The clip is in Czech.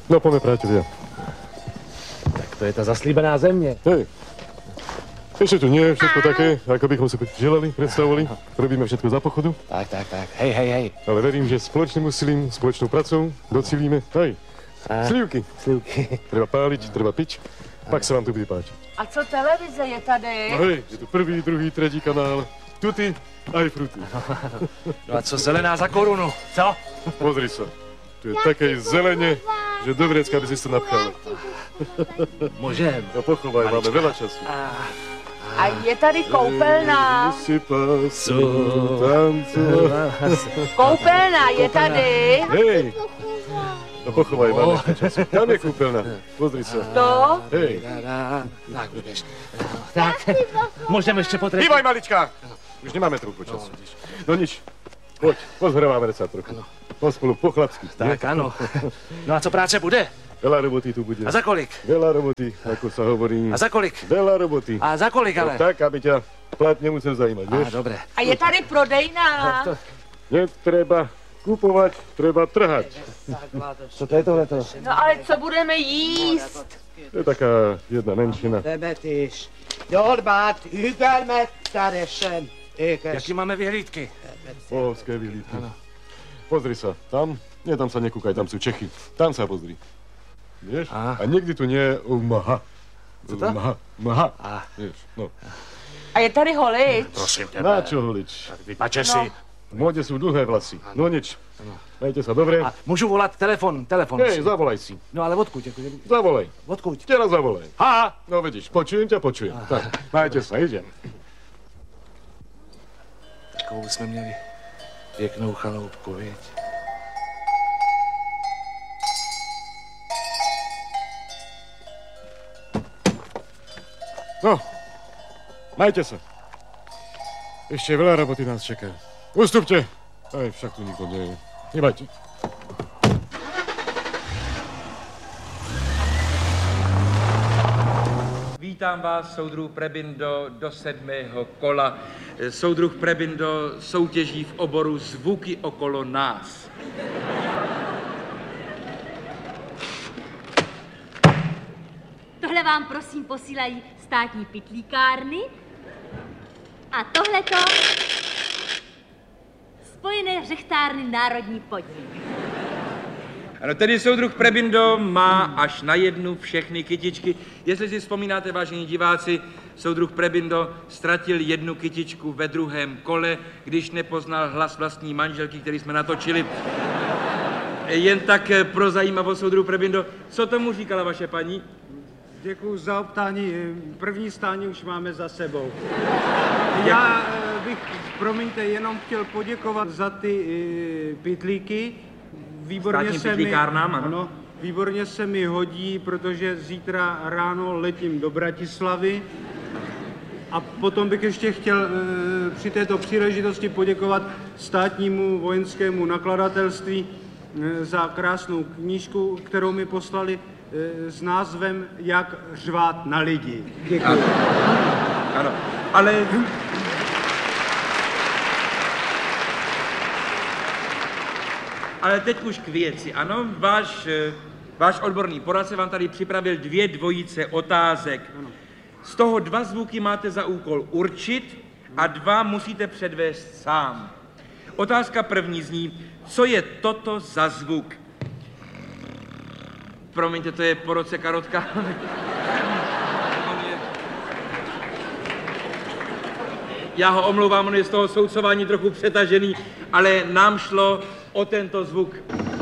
No poďme, priatelia. Tak to je ta zaslíbená země. Hej. Ešte tu nie je všetko také, ako bychom si želali, predstavovali. Robíme všetko za pochodu. Tak. Hej. Ale verím, že spoločným úsilím, spoločnou pracou docílíme. Hej. Slívky. Treba páliť, treba piť. Pak sa vám to bude páčiť. A co televize je tady? No hej, je tu prvý, druhý, tretí kanál. Tutti aj frutti. No a co zelená za korunu? Co? Pozri sa. Tu je takej zelene, že do vrecka by si to napchal. Môžem. No pochovaj, máme veľa času. A je tady koupelna. Koupelna je tady. Hej. No pochovaj, máme času. Tam je kúpeľna. Pozri sa. To? Hej. Tak, budeš. Tak, môžeme ešte potrebiť. Bývaj, malička! Už nemáme toľko času. No nič. Poď, pozhráváme sa trochu. No spolu po chlapsky. Tak, áno. No a co práce bude? Veľa roboty tu bude. A za kolik? Veľa roboty, ako sa hovorí. A za kolik? Veľa roboty. A za kolik ale? No tak, aby ťa plat nemusel zajímať, vieš? Dobre. A je tady prodejna. Netreba kupovať, treba trhať. Co to je tohleto? No ale co budeme jíst? To je taká jedna menšina. Temetés. Gyorbát, ügelmetteresen. Jaký máme vyhlídky? Polské vyhlídky. Pozri sa, tam, nie tam sa nekúkaj, tam sú Čechy. Tam sa pozri. Vieš? A niekdy tu nie je Omaha. Co to? Omaha. Vieš, no. A je tady holič. Prosím tebe. Na čo holič? Vypače si. V móde sú dlhé vlasy. No nič. Majte sa dobre. A môžu volať telefon. Hej, zavolaj si. No ale odkud? Zavolaj. Odkud? Teraz zavolaj. Ha! No vidíš, počujem ťa. Tak, majte sa, idem. Takovou jsme měli pěknou chaloupku, viď? No, majte sa. Ešte veľa roboty nás čaká. Ustupte. Aj, však tu nikto nie je. Nebajte. Vítám vás, soudruh Prebindo, do 7. kola. Soudruh Prebindo soutěží v oboru Zvuky okolo nás. Tohle vám prosím posílají státní pytlíkárny a tohleto Spojené řechtárny Národní podnik. Ano, tedy soudruh Prebindo má až na jednu všechny kytičky. Jestli si vzpomínáte, vážení diváci, soudruh Prebindo ztratil jednu kytičku ve druhém kole, když nepoznal hlas vlastní manželky, který jsme natočili. Jen tak pro zajímavost, soudruh Prebindo, co tomu říkala vaše paní? Děkuji za optání. První stání už máme za sebou. Já bych, promiňte, jenom chtěl poděkovat za ty pytlíky. Státním pytlíkárnám, ano. Výborně se mi hodí, protože zítra ráno letím do Bratislavy. A potom bych ještě chtěl při této příležitosti poděkovat státnímu vojenskému nakladatelství za krásnou knížku, kterou mi poslali s názvem Jak řvát na lidi. Děkuji. Ano, ale... Ale teď už k věci, ano, váš odborný poradce vám tady připravil 2 dvojice otázek. Z toho 2 zvuky máte za úkol určit a 2 musíte předvést sám. Otázka první zní, co je toto za zvuk? Promiňte, to je po roce Karotka. Já ho omlouvám, on je z toho soudcování trochu přetažený, ale nám šlo o tento zvuk.